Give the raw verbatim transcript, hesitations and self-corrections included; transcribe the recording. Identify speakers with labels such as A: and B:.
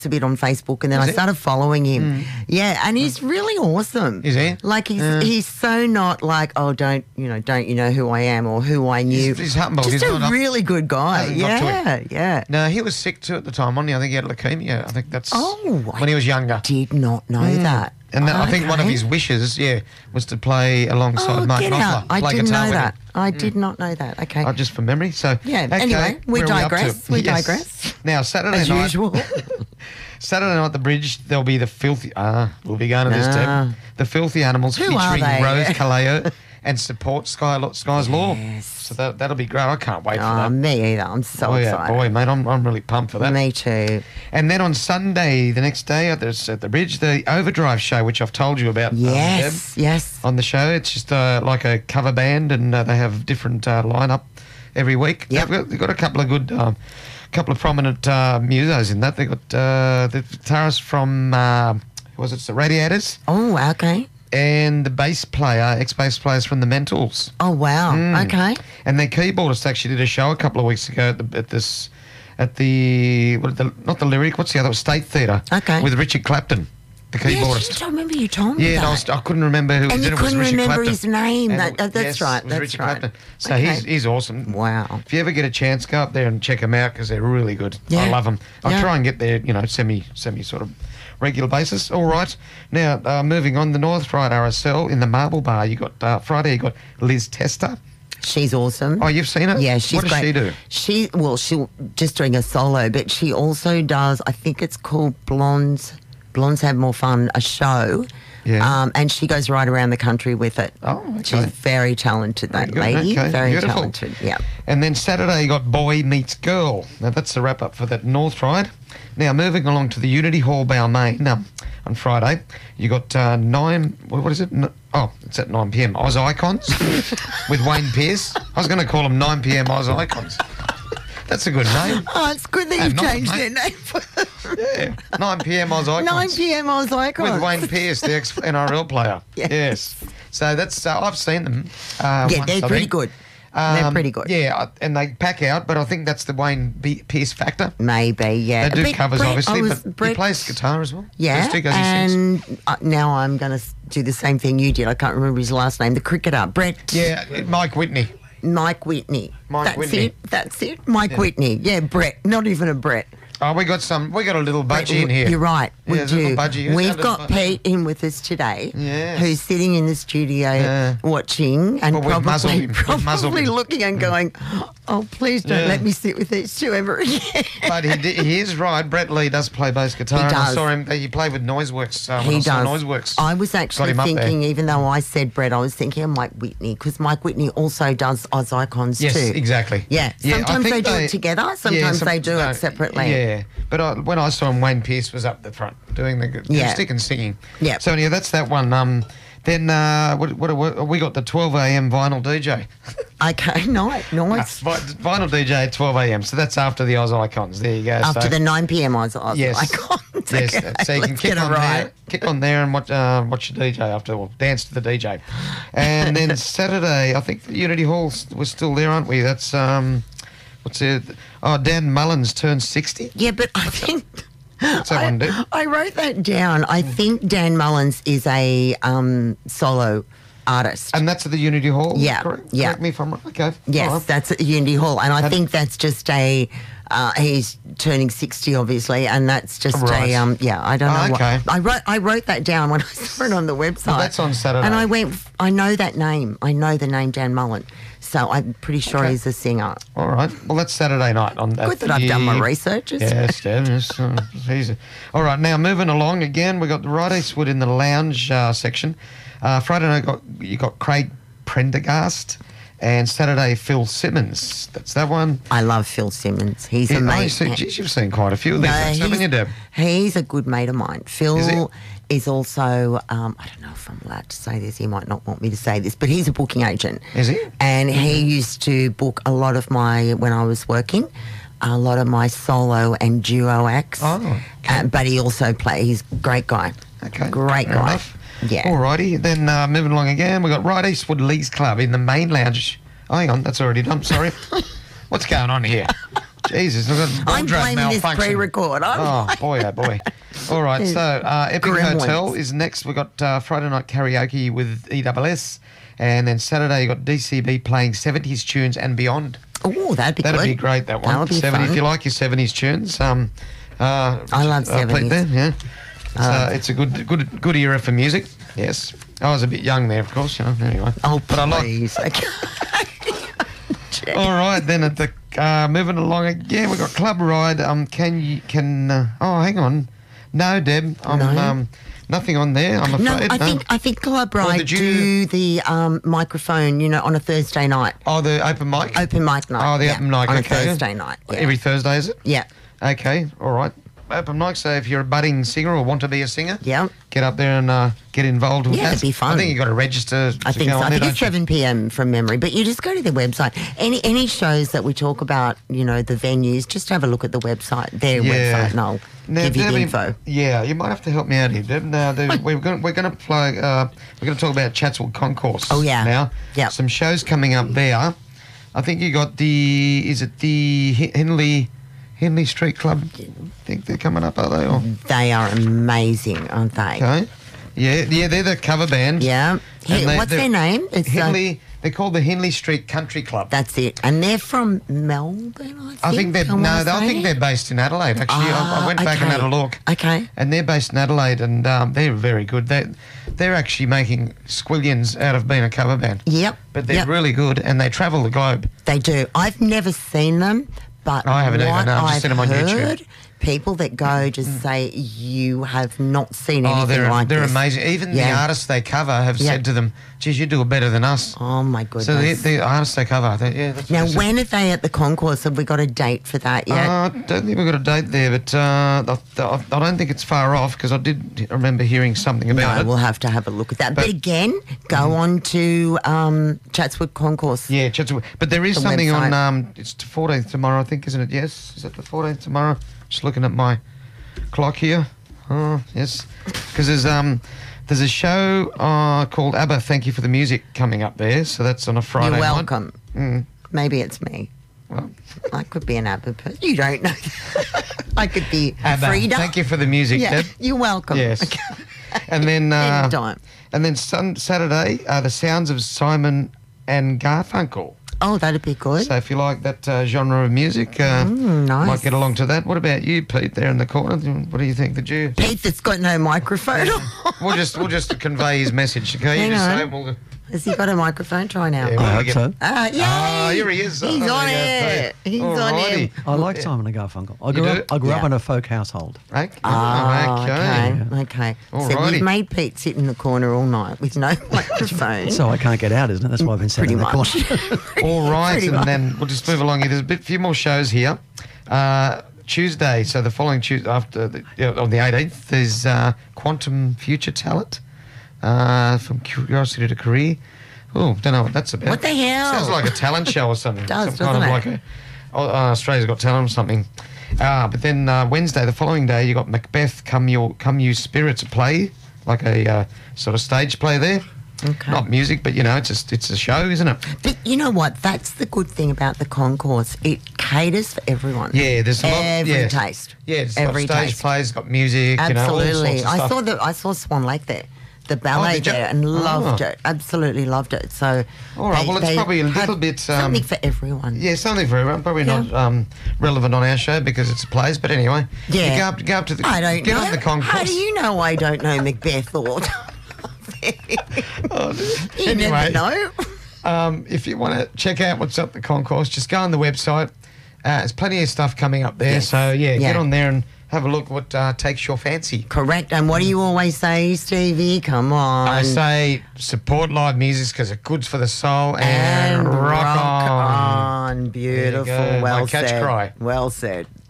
A: a bit on Facebook, and then
B: Is
A: I
B: it?
A: started following him. Mm. Yeah, and he's really awesome.
B: Is he?
A: Like he's
B: Yeah.
A: he's so not like, oh, don't you know, don't you know who I am or who I knew.
B: He's, he's humble.
A: Just
B: he's
A: a
B: not up-
A: really good guy.
B: hasn't got to
A: Yeah,
B: it.
A: yeah.
B: No, he was sick too at the time, wasn't he? I think he had leukemia. I think that's
A: Oh,
B: when he was younger.
A: Did not know that.
B: And that, I think one of
A: Okay.
B: his wishes, yeah, was to play alongside
A: Oh,
B: Mark
A: get
B: Knopfler.
A: out. I
B: play
A: didn't
B: guitar
A: know
B: with
A: that.
B: him.
A: I did not know that. Okay.
B: Oh, just from memory. So
A: Yeah,
B: okay,
A: anyway, we
B: where are up
A: digress.
B: to?
A: We
B: Yes.
A: digress.
B: Now, Saturday
A: As
B: night.
A: usual.
B: Saturday night at the bridge, there'll be the filthy. Ah, we'll be going to this
A: Ah.
B: too. The filthy animals
A: Who are
B: featuring
A: they?
B: Rose Caleo and support Sky Sky's Law.
A: Yes.
B: So that that'll be great. I can't wait for
A: Oh,
B: that.
A: me either. I'm so
B: Oh yeah,
A: excited.
B: boy, mate, I'm I'm really pumped for that.
A: Me too.
B: And then on Sunday, the next day at the, at the bridge, the Overdrive show, which I've told you about. um,
A: Yes,
B: Deb,
A: yes.
B: on the show, it's just uh, like a cover band, and uh, they have different uh, lineup every week.
A: Yep.
B: They've, got, they've got a couple of good, um, couple of prominent uh, musos in that. They've got uh, the guitarist from, uh, was it the Radiators,
A: Oh, okay.
B: and the bass player, ex-bass players from the Mentals.
A: Oh, wow.
B: Mm.
A: Okay.
B: And their keyboardist actually did a show a couple of weeks ago at, the, at this, at the, what, the, not the Lyric, what's the other, State Theatre.
A: Okay.
B: With Richard Clapton, the keyboardist.
A: Yes, I remember you told me
B: Yeah, and
A: that.
B: I, was, I couldn't remember who
A: And
B: was
A: you
B: in it. It was
A: couldn't
B: Richard
A: remember
B: Clapton.
A: his name.
B: And
A: That-
B: it-
A: uh, that's
B: yes,
A: right,
B: it was
A: that's
B: Richard
A: right.
B: Clapton. So
A: Okay.
B: he's, he's awesome.
A: Wow.
B: If you ever get a chance, go up there and check them out because they're really good.
A: Yeah.
B: I love them. I
A: Yeah.
B: try and get there, you know, semi, semi sort of regular basis. All right. Now, uh, moving on, the North Ride R S L in the Marble Bar. You got uh, Friday. You got Liz Tester.
A: She's awesome.
B: Oh, you've seen her?
A: Yeah, she's
B: What does
A: great.
B: she do?
A: She well, she'll just doing a solo, but she also does. I think it's called Blondes. Blondes Have More Fun, a show.
B: Yeah.
A: Um, and she goes right around the country with it.
B: Oh, okay.
A: She's very talented, that
B: Very good.
A: lady.
B: Okay,
A: Very
B: beautiful.
A: talented. Yeah.
B: And then Saturday you got Boy Meets Girl. Now that's the wrap up for that North Ride. Now moving along to the Unity Hall Balmain um, on Friday, you got uh, nine. What, what is it? N- oh, it's at nine p m. Oz Icons with Wayne Pearce. I was going to call them nine p m. Oz Icons. That's a good name.
A: Oh, it's good that
B: Hey,
A: you've
B: not,
A: changed
B: mate.
A: their name.
B: Yeah, nine p m. Oz Icons.
A: nine p m. Oz Icons.
B: With Wayne Pearce, the ex N R L player.
A: Yes.
B: Yes. So that's uh, I've seen them. Uh,
A: Yeah,
B: once,
A: they're
B: I
A: pretty
B: think.
A: good. They're
B: Um,
A: pretty good.
B: Yeah, uh, and they pack out, but I think that's the Wayne B- Pearce factor.
A: Maybe, yeah.
B: They do
A: But
B: covers,
A: Brett-
B: obviously,
A: I was-
B: but
A: Brett-
B: he plays guitar as well.
A: Yeah,
B: Does he? Does he sings?
A: and uh, now I'm going to do the same thing you did. I can't remember his last name. The cricketer, Brett.
B: Yeah, Mike Whitney.
A: Mike Whitney.
B: Mike
A: That's
B: Whitney.
A: it. That's it. Mike Whitney. Yeah, Brett. Not even a Brett.
B: Oh, we got some. We got a little budgie in here.
A: You're right. We
B: Yeah, there's a little
A: do.
B: budgie. Who's
A: We've
B: that little
A: got
B: budgie?
A: Pete in with us today,
B: Yes.
A: who's sitting in the studio
B: Yeah.
A: watching and
B: Well, we've muzzled
A: probably,
B: him. We've muzzled
A: probably
B: him.
A: looking and going, "Oh, please don't
B: Yeah.
A: let me sit with these two ever again."
B: But he, di- he is right. Brett Lee does play bass guitar.
A: He
B: and I
A: does.
B: saw him. He played with Noiseworks. Uh, when
A: He
B: I saw
A: does.
B: Noiseworks.
A: I was
B: Got
A: actually
B: him up there.
A: thinking, even though I said Brett, I was thinking of Mike Whitney because Mike Whitney also does Oz Icons
B: Yes,
A: too.
B: exactly.
A: Yeah.
B: Yeah, I
A: Sometimes
B: think
A: they do
B: they-
A: it together.
B: Yeah,
A: Sometimes
B: some-
A: they do
B: no,
A: it separately.
B: Yeah, but I, when I saw him, Wayne Pearce was up the front doing the gu-
A: Yeah.
B: stick and singing.
A: Yeah.
B: So yeah, that's that one. Um, then uh, what, what, what we got the twelve a m vinyl D J.
A: Okay, nice, nice.
B: Vi- vinyl D J at twelve a m. So that's after the Oz Icons. There you go.
A: After
B: so,
A: the nine p m Oz Oz
B: yes,
A: Icons.
B: yes.
A: Okay,
B: So you can
A: let's
B: kick
A: get it
B: on
A: right.
B: there, kick on there, and watch uh, watch the D J after, or dance to the D J. And then Saturday, I think the Unity Hall s- was still there, aren't we? That's um, what's it? Oh, Dan Mullins turned sixty.
A: Yeah, but I think
B: What's that one do?
A: I wrote that down. I think Dan Mullins is a um, solo artist.
B: And that's at the Unity Hall?
A: Yeah,
B: Correct,
A: yeah.
B: correct me if I'm right. Okay.
A: Yes,
B: All right.
A: that's at Unity Hall, and I
B: Had-
A: think that's just a. Uh, he's turning sixty, obviously, and that's just
B: Right.
A: a. Um, yeah, I don't
B: Oh,
A: know.
B: okay.
A: What, I wrote. I wrote that down when I saw it on the website.
B: Well, that's on Saturday.
A: and I went. I know that name. I know the name Dan Mullen, so I'm pretty sure
B: Okay.
A: he's a singer.
B: All right. Well, that's Saturday night. On that.
A: Good that I've done my research. isn't it?
B: Yes, Deb. Yes, uh, easy. All right. Now moving along again, we got the Rod Eastwood in the lounge uh, section. Uh, Friday night got you got Craig Prendergast, and Saturday Phil Simmons. That's that one.
A: I love Phil Simmons. He's
B: Yeah, oh,
A: amazing.
B: you see, geez, you've seen quite a few of these,
A: No,
B: ones, haven't
A: he's,
B: you, Deb?
A: he's a good mate of mine. Phil
B: Is he?
A: is also, um, I don't know if I'm allowed to say this, he might not want me to say this, but he's a booking agent.
B: Is he?
A: And he used to book a lot of my, when I was working, a lot of my solo and duo acts.
B: Oh, okay.
A: Uh, but he also play, he's a great guy.
B: Okay.
A: Great
B: fair
A: guy.
B: enough.
A: Yeah.
B: Alrighty. Then uh, moving along again, we got Rod Eastwood Leagues Club in the main lounge. Oh, hang on, that's already done. Sorry. What's going on here? Jesus, I've got
A: I'm
B: wardrobe
A: blaming this
B: malfunction.
A: pre-record. I'm
B: Oh, boy, oh, boy. All right, so uh, Epic
A: Gremlins.
B: Hotel is next. We've got uh, Friday night karaoke with E W S. And then Saturday, you got D C B playing seventies tunes and beyond.
A: Oh, that'd be
B: That'd
A: good.
B: be great, that one.
A: That would be
B: seventy,
A: fun.
B: if you like your seventies tunes. Um, uh,
A: I love
B: uh, Pete
A: seventies.
B: there, yeah. It's, uh, it's a good, good, good era for music. Yes, I was a bit young there, of course. You know. Anyway.
A: Oh,
B: but I like.
A: please. Okay.
B: All right, then at the uh, moving along again, we've got Club Ride. Um, can you can? Uh, oh, hang on. No, Deb. I'm
A: No.
B: um nothing on there. I'm afraid.
A: No, I think I think Club Ride
B: did you-
A: do the um, microphone, you know, on a Thursday night,
B: Oh, the open mic.
A: open mic night.
B: Oh, the
A: yeah,
B: open mic.
A: on
B: okay.
A: a Thursday night. Yeah.
B: Every Thursday, is it?
A: yeah,
B: Okay. All right. Open mic. So if you're a budding singer or want to be a singer,
A: yeah.
B: get up there and uh, get involved with
A: Yeah,
B: that.
A: it'd be fun.
B: I think you got to register.
A: I
B: to
A: think
B: go
A: so.
B: on
A: I
B: there,
A: think it's
B: don't you?
A: seven p.m. from memory, but you just go to their website. Any any shows that we talk about, you know, the venues, just have a look at the website, their
B: Yeah.
A: website, and I'll
B: Now,
A: give you the
B: Debbie,
A: info.
B: Yeah, you might have to help me out here, Deb. Now, the, we're going we're going to play. Uh, we're going to talk about Chatswood Concourse.
A: Oh, yeah.
B: Now,
A: Yeah.
B: some shows coming up there. I think you got the. Is it the Hen- Henley Henley Street Club? I think they're coming up, are they? Or,
A: They are amazing, aren't they?
B: okay. Yeah, yeah, they're the cover band.
A: Yeah. Hey,
B: And they-
A: what's
B: they're-
A: their name? It's, uh,
B: Henley. They're called the Henley Street Country Club.
A: That's it. And they're from Melbourne, I think.
B: I think they're
A: I wanna
B: no. I
A: say.
B: think they're based in Adelaide. Actually, I, I
A: Ah,
B: went back and
A: okay.
B: had a look.
A: Okay.
B: And they're based in Adelaide, and um, they're very good. They they're actually making squillions out of being a cover band.
A: Yep.
B: But they're
A: yep.
B: really good, and they travel the globe.
A: They do. I've never seen them, but
B: I haven't either,
A: what
B: no, I've just
A: I've
B: seen them on YouTube.
A: heard, people that go just say you have not seen
B: Oh,
A: anything
B: they're
A: like
B: they're
A: this.
B: amazing. Even the
A: Yeah.
B: artists they cover have
A: Yeah.
B: said to them, "Geez, you do it better than us."
A: Oh my goodness.
B: So the, the artists they cover, they, yeah. That's
A: now,
B: that's it.
A: when are they at the concourse? Have we got a date for that yet?
B: Uh, I don't think we've got a date there, but uh, I, I, I don't think it's far off because I did remember hearing something about
A: no,
B: it.
A: we'll have to have a look at that. But,
B: But-
A: again, go on to um, Chatswood Concourse.
B: Yeah, Chatswood. But there is
A: The
B: something
A: website.
B: on. Um, it's the fourteenth tomorrow, I think, isn't it? Yes, is it the fourteenth tomorrow? Just looking at my clock here. Oh, yes, because there's um there's a show uh, called ABBA. Thank you for the music coming up there. So that's on a Friday
A: You're
B: night.
A: welcome.
B: Mm.
A: Maybe it's me.
B: Well,
A: I could be an ABBA person. You don't know. I could be
B: ABBA.
A: Frida.
B: Thank you for the music,
A: Yeah,
B: Deb.
A: you're welcome.
B: Yes. And then uh,
A: Anytime.
B: and then sun, Saturday, uh, the sounds of Simon and Garfunkel.
A: Oh, that'd be good.
B: So if you like that uh, genre of music, uh,
A: Mm, nice.
B: might get along to that. What about you, Pete, there in the corner? What do you think? Did you?
A: Pete that's got no microphone.
B: We'll just we'll just convey his message, okay?
A: Hang
B: you just
A: on.
B: say it, we'll,
A: Has he got a microphone? Try now.
B: yeah,
A: Oh,
B: we'll
C: I hope
B: get-
C: so.
A: Ah, yay!
B: Ah, here he is.
A: He's
B: Oh,
A: on
B: there you
A: it.
B: go.
A: He's on
B: Alrighty.
A: it.
C: I like
B: Yeah.
C: Simon and Garfunkel. I
B: You
C: grew
B: do?
C: up. I grew up
A: Yeah.
C: in a folk household.
B: Okay.
A: Oh,
B: okay.
A: okay. Okay. So
B: Alrighty.
A: you've made Pete sit in the corner all night with no microphone.
C: So I can't get out, isn't it? That's why I've been sitting
A: Pretty
C: in the
A: much.
C: corner.
B: All right,
A: Pretty
B: and
A: much.
B: then we'll just move along here. There's a bit, few more shows here. Uh, Tuesday, so the following Tuesday after the, yeah, on the eighteenth, there's uh, Quantum Future Talent uh, from Curiosity to Career. Oh, don't know what that's about.
A: What the hell?
B: Sounds like a talent show or something.
A: Does,
B: Some kind of
A: doesn't
B: like
A: it?
B: a oh, uh, Australia's Got Talent or something. Uh, but then uh, Wednesday, the following day, you got Macbeth, Come Your Come You Spirits play, like a uh, sort of stage play there.
A: Okay.
B: Not music, but you know, it's a, it's a show, isn't it?
A: But you know what? That's the good thing about the concourse. It caters for everyone.
B: Yeah, there's a lot.
A: Every
B: yeah.
A: taste.
B: Yeah, it's
A: every
B: got stage
A: taste.
B: plays, got music.
A: Absolutely.
B: You know, all sorts of
A: I
B: stuff.
A: saw the I saw Swan Lake there, the ballet
B: did you?
A: there, and loved
B: Oh.
A: it. Absolutely loved it. So,
B: All right,
A: they-
B: well, it's
A: they
B: probably a
A: have
B: little bit, um,
A: something for everyone.
B: Yeah, something for everyone. Probably
A: Yeah.
B: not um, relevant on our show because it's a plays. But anyway,
A: Yeah.
B: you go up, go up to the.
A: I don't
B: get
A: know.
B: on the concourse.
A: How do you know I don't know Macbeth or?
B: Oh,
A: you
B: anyway,
A: never know.
B: Um, if you want to check out what's up the concourse, just go on the website. Uh, there's plenty of stuff coming up there.
A: Yes.
B: So yeah, get
A: Yeah.
B: on there and have a look what uh, takes your fancy.
A: Correct. And what do you always say, Stevie? Come on.
B: I say support live music because it's good for the soul and, rock, on.
A: on. Beautiful.
B: go.
A: Well
B: My catch
A: said.
B: cry.
A: Well said.